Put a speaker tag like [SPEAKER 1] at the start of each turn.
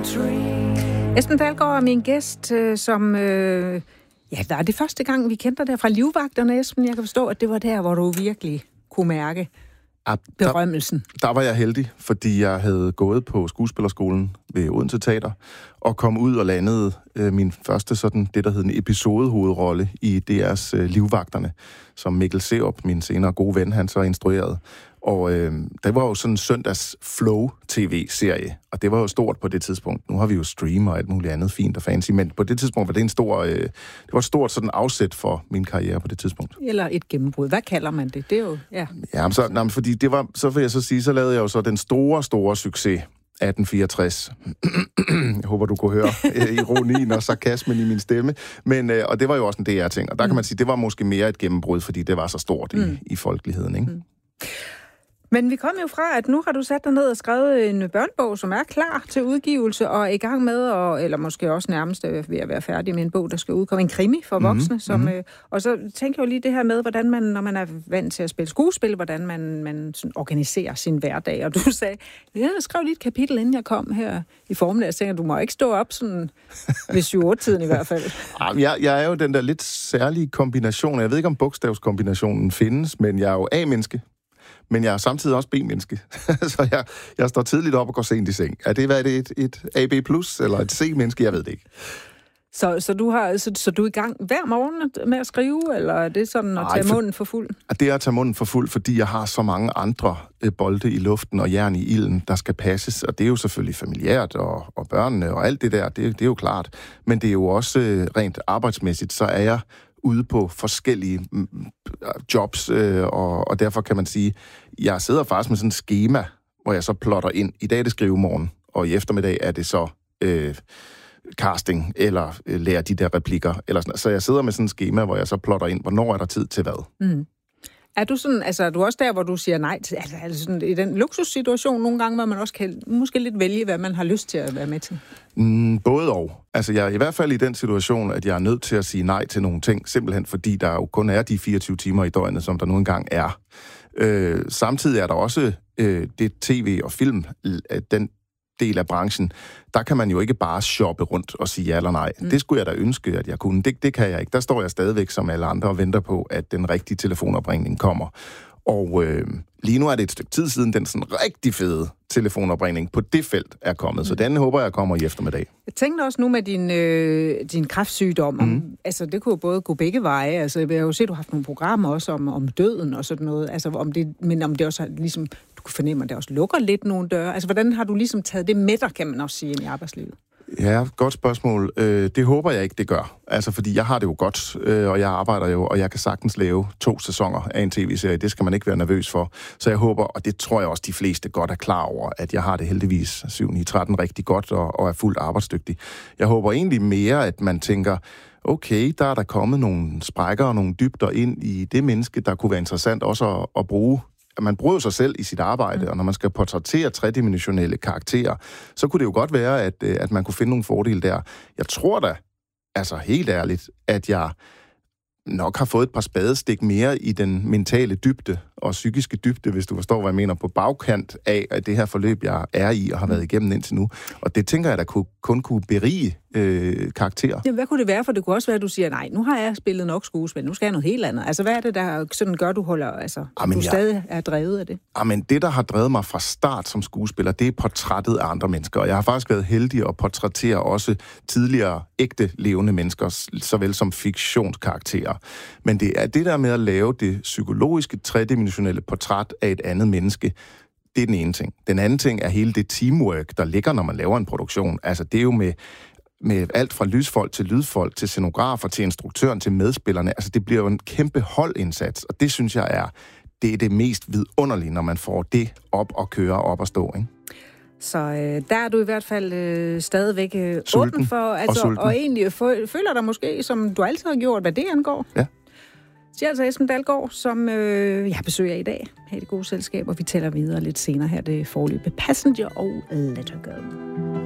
[SPEAKER 1] Esben Dalgaard er min gæst, som... der er det første gang, vi kendte dig der fra Livvagterne, Esben. Jeg kan forstå, at det var der, hvor du virkelig kunne mærke berømmelsen.
[SPEAKER 2] Der var jeg heldig, fordi jeg havde gået på skuespillerskolen ved Odense Teater, og kom ud og landede min første sådan, det der hed en episodehovedrolle i DR's Livvagterne, som Mikkel Serup, min senere gode ven, han så instruerede. Og det var jo sådan en søndags Flow-tv-serie, og det var jo stort på det tidspunkt. Nu har vi jo stream og alt muligt andet fint og fancy, men på det tidspunkt var det det var et stort sådan afsæt for min karriere på det tidspunkt. Eller
[SPEAKER 1] et gennembrud. Hvad kalder man det? Det er jo, ja.
[SPEAKER 2] Ja, fordi så vil jeg så sige, så lavede jeg jo så den store succes, 1864. Jeg håber, du kunne høre ironien og sarkasmen i min stemme. Men, og det var jo også en DR-ting, og der kan man sige, det var måske mere et gennembrud, fordi det var så stort i folkeligheden, ikke?
[SPEAKER 1] Men vi kom jo fra, at nu har du sat dig ned og skrevet en børnebog, som er klar til udgivelse, og er i gang med, eller måske også nærmest ved at være færdig med en bog, der skal udkomme, en krimi for voksne. Og så tænker jeg jo lige det her med, hvordan man, når man er vant til at spille skuespil, hvordan man sådan organiserer sin hverdag. Og du sagde, jeg skrev lige et kapitel, inden jeg kom her i formiddag, og tænker, du må ikke stå op sådan ved 7-8-tiden i hvert fald.
[SPEAKER 2] Jeg er jo den der lidt særlige kombination. Jeg ved ikke, om bogstavskombinationen findes, men jeg er jo A-menneske. Men jeg er samtidig også B-menneske. Så jeg står tidligt op og går sent i seng. Er det et AB+, eller et C-menneske? Jeg ved det ikke.
[SPEAKER 1] Så du er i gang hver morgen med at skrive, eller er det sådan at tage munden for fuld?
[SPEAKER 2] Det er at tage munden for fuld, fordi jeg har så mange andre bolde i luften og jern i ilden, der skal passes. Og det er jo selvfølgelig familiært og børnene og alt det der, det er jo klart. Men det er jo også rent arbejdsmæssigt, så er jeg ude på forskellige jobs, og derfor kan man sige, jeg sidder faktisk med sådan et schema, hvor jeg så plotter ind. I dag er det skrivemorgen, og i eftermiddag er det så casting, eller lærer de der replikker. Eller sådan. Så jeg sidder med sådan et schema, hvor jeg så plotter ind, hvornår er der tid til hvad.
[SPEAKER 1] Er du sådan, altså er du også der, hvor du siger nej til, altså sådan, i den luksussituation nogle gange, hvor man også kan måske lidt vælge, hvad man har lyst til at være med til?
[SPEAKER 2] Både og. Altså jeg er i hvert fald i den situation, at jeg er nødt til at sige nej til nogle ting, simpelthen fordi der jo kun er de 24 timer i døgnet, som der nu engang er. Samtidig er der også det tv og film, den del af branchen, der kan man jo ikke bare shoppe rundt og sige ja eller nej. Det skulle jeg da ønske, at jeg kunne. Det kan jeg ikke. Der står jeg stadigvæk som alle andre og venter på, at den rigtige telefonopringning kommer. Og lige nu er det et stykke tid siden, den sådan rigtig fede telefonopringning på det felt er kommet. Så den håber jeg kommer i eftermiddag. Jeg
[SPEAKER 1] tænkte også nu med din kræftsygdom. Altså, det kunne jo både gå begge veje. Altså, jeg har jo set, du har haft nogle programmer også om døden og sådan noget. Altså, om det også har, ligesom, du kunne fornemme, at det også lukker lidt nogle døre. Altså, hvordan har du ligesom taget det med dig, kan man også sige, ind i arbejdslivet?
[SPEAKER 2] Ja, godt spørgsmål. Det håber jeg ikke, det gør. Altså, fordi jeg har det jo godt, og jeg arbejder jo, og jeg kan sagtens lave 2 sæsoner af en tv-serie. Det skal man ikke være nervøs for. Så jeg håber, og det tror jeg også, de fleste godt er klar over, at jeg har det heldigvis 7-9-13 rigtig godt, og er fuldt arbejdsdygtig. Jeg håber egentlig mere, at man tænker, okay, der er der kommet nogle sprækker og nogle dybder ind i det menneske, der kunne være interessant også at bruge. Man bruger jo sig selv i sit arbejde, og når man skal portrættere tredimensionelle karakterer, så kunne det jo godt være, at man kunne finde nogle fordele der. Jeg tror da, altså helt ærligt, at jeg nok har fået et par spadestik mere i den mentale dybde og psykiske dybde, hvis du forstår, hvad jeg mener, på bagkant af det her forløb, jeg er i og har været igennem indtil nu. Og det tænker jeg, der kun kunne berige karakterer.
[SPEAKER 1] Jamen, hvad kunne det være? For det kunne også være, at du siger, nej, nu har jeg spillet nok skuespil, nu skal jeg noget helt andet. Altså, hvad er det, der sådan gør, du holder, altså, stadig er drevet af det?
[SPEAKER 2] Jamen, det, der har drevet mig fra start som skuespiller, det er portrættet af andre mennesker. Og jeg har faktisk været heldig at portrættere også tidligere ægte levende mennesker, såvel som fiktionskarakterer. Men det er det der med at lave det psykologiske, tredimensionelle portræt af et andet menneske. Det er den ene ting. Den anden ting er hele det teamwork, der ligger, når man laver en produktion. Altså, det er jo med alt fra lysfolk til lydfolk, til scenografer, til instruktøren, til medspillerne. Altså, det bliver jo en kæmpe holdindsats, og det synes jeg det er det mest vidunderlige, når man får det op og køre, op og stå, ikke?
[SPEAKER 1] Så der er du i hvert fald stadigvæk åben for, altså, og egentlig føler dig måske, som du altid har gjort, hvad det angår.
[SPEAKER 2] Ja.
[SPEAKER 1] Siger altså Esben Dalgaard, som jeg besøger i dag her i Det Gode Selskab, og vi tæller videre lidt senere her det forløbet Passenger og Let Her Go.